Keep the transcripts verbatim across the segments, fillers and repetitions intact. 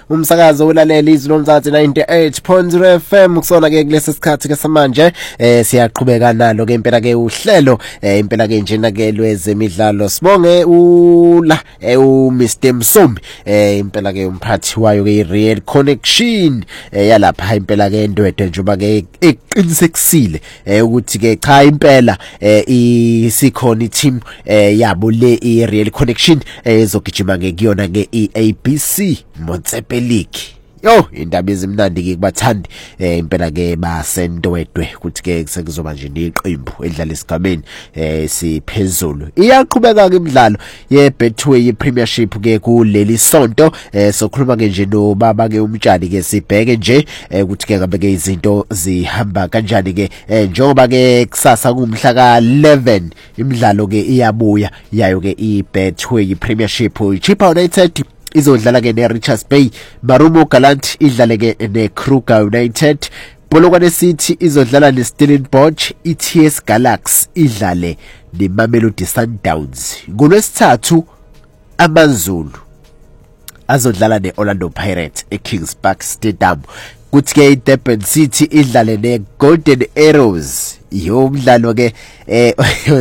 umsakazo ulalela izwi lomzansi ninety-eight point zero F M kusona ke kulesi sikhathi ke samanje eh siyaqhubeka nalo ke impela ke uhlelo eh impela ke njena ke lwezemidlalo sibonge ula eh u Mister Msombi eh impela ke umphathi wayo ke Real Connection eh yalapha impela ke Ndwedwe njoba ke eqinisekisile eh ukuthi ke cha impela eh isikhona i-team eh yabo le i Real Connection ezogijima ke kuyona ke i-A B C Motsepe League. Yo indaba ezimnandi ke kubathandi eh impela ke basendwedwe ukuthi ke sekuzoba nje neqembu edlala esigabeni eh siphezulu. Iyaqhubeka ke imidlalo ye Betway Premiership ke kuleli sonto eh sokhuluma ke nje no baba ke umtshali ke sibheke nje ukuthi ke ngabe ke izinto zihamba kanjani ke njengoba ke kusasa kumhla ka eleven imidlalo ke iyabuya yayo ke i Betway Premiership. Chippa United izodlala ke ne Richards Bay, Marumo Gallant idlale ke ne Kruger United, Polokwane City izodlala ne Stellenbosch, E T S Galaxy idlale ne Mamelodi Sundowns. NgoLwesithathu amaZulu azodlala ne Orlando Pirates e Kings Park Stadium. Kuthi ke Durban City idlale ne Golden Arrows. Yo mdlalo ke eh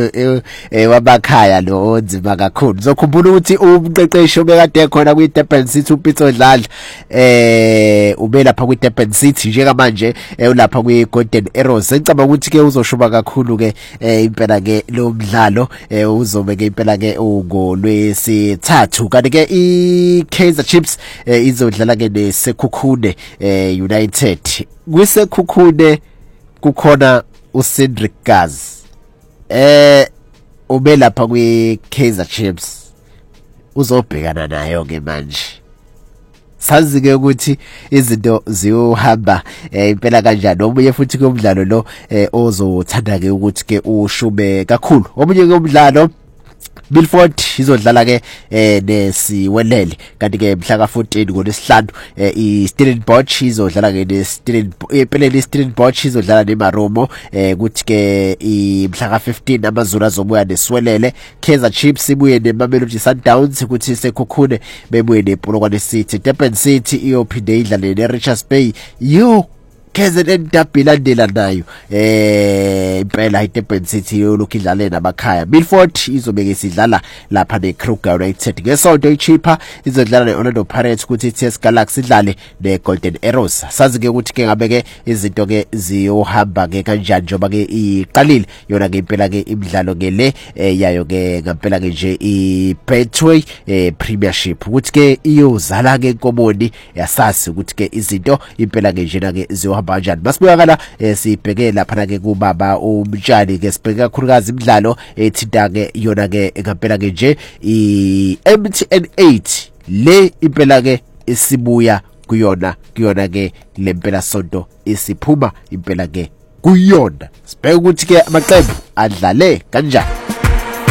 wabakhaya lo onzima kakhulu. Zokhumbula ukuthi umqeqeshi obekade khona kwi Durban City uPitso Dladla eh ube lapha kwi Durban City njenga manje ulapha kwi Golden Arrows. Ngicabanga ukuthi ke uzoshuba kakhulu ke impela ke lo mdlalo uzobe ke impela ke ngolwesithathu. Kanti ke i Kaizer Chiefs izodlala ke ne Sekhukhune United. Kwisekhukhune kukhona uCedric Gaz eh ube lapha kwi Kaizer Chiefs uzobhekana nayo ke manje. Sazi ke ukuthi izinto ziyohamba impela kanjani. Omunye futhi kumdlalo lo ozothanda ke ukuthi ke ushube kakhulu. Omunye kumdlalo Milford izodlala ke eh nesiwelele kanti ke mhla ka fourteen ngolesihlanu i Stellenbosch izodlala ke ne Stellenbosch empeleni Stellenbosch izodlala ne Maromo eh kuthi ke mhla ka fifteen amaZulu azobuya nesiwelele. Kaizer Chiefs ibuye ne Mamelodi Sundowns kuthi Sekhukhune bebuye ne Polokwane City. Durban City iyophinde idlale ne Richards Bay. Yo K Z N derby landela nayo eh impela i Durban City yolokhu idlale nabakhaya. Milford izobeke sidlala lapha ne Kruger United. Ngesonto iChippa izodlala ne Orlando Pirates kuthi I T S Galaxy idlale ne Golden Arrows. Sazi ke ukuthi ke ngabe ke izinto ke ziyohamba ke kanjani njoba ke iqalile yona ke impela ke imidlalo ke le yayo ke ngempela ke nje i Betway Premiership ukuthi ke iyozala ke Nkomoni yasasi ukuthi ke izinto impela ke njena ke ziyohamba kanjani. Masibuyakala sibheke lapha ke kubaba umtshali ke sibheke kakhulukazi imidlalo ethinta ke yona ke ngempela ke nje i M T N eight le impela ke isibuya kuyona kuyona ke lempela sonto isiphuma impela ke kuyona. Sibheke ukuthi ke amaqembu adlale kanjani.